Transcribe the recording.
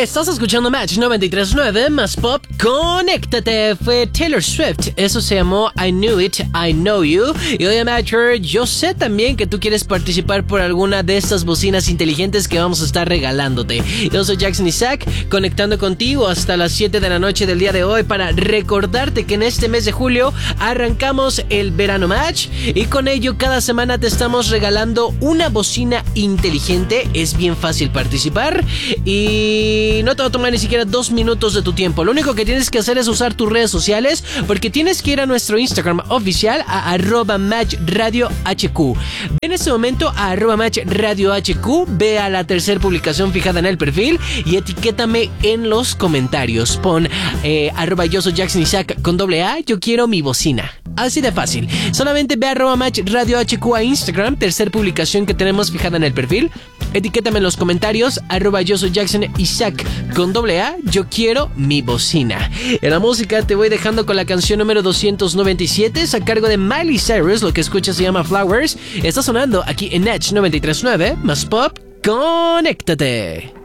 Estás escuchando Match 93.9 más pop. Conéctate. Fue Taylor Swift. Eso se llamó I Knew It, I Know You. Y oye, Matcher, yo sé también que tú quieres participar por alguna de estas bocinas inteligentes que vamos a estar regalándote. Yo soy Jackson Isaac, conectando contigo hasta las 7 de la noche del día de hoy para recordarte que en este mes de julio arrancamos el Verano Match y con ello cada semana te estamos regalando una bocina inteligente. Es bien fácil participar y no te va a tomar ni siquiera 2 minutos de tu tiempo. Lo único que tienes que hacer es usar tus redes sociales, porque tienes que ir a nuestro Instagram oficial a @matchradiohq. En este momento a @matchradiohq, ve a la tercera publicación fijada en el perfil y etiquétame en los comentarios. Pon yo soy Jackson Isaac con ¡A! Yo quiero mi bocina. Así de fácil. Solamente ve a @matchradiohq a Instagram, tercera publicación que tenemos fijada en el perfil. Etiquétame en los comentarios, yo soy Jackson Isaac con ¡A! Yo quiero mi bocina. En la música te voy dejando con la canción número 297, es a cargo de Miley Cyrus. Lo que escuchas se llama Flowers. Está sonando aquí en Edge 93.9 más pop. Conéctate.